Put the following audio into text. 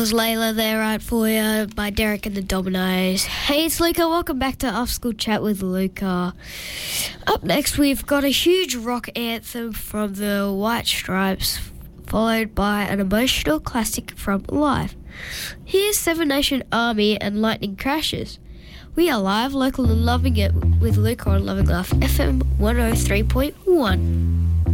Was Layla there right for you by Derek and the Dominoes. Hey, it's Luca. Welcome back to Off School Chat with Luca. Up next, we've got a huge rock anthem from the White Stripes, followed by an emotional classic from Live. Here's Seven Nation Army and Lightning Crashes. We are live, local and loving it with Luca on Loving Life FM 103.1.